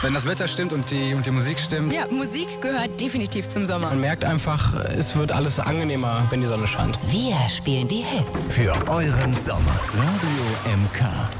Wenn das Wetter stimmt und die Musik stimmt. Ja, Musik gehört definitiv zum Sommer. Man merkt einfach, es wird alles angenehmer, wenn die Sonne scheint. Wir spielen die Hits. Für euren Sommer. Radio MK.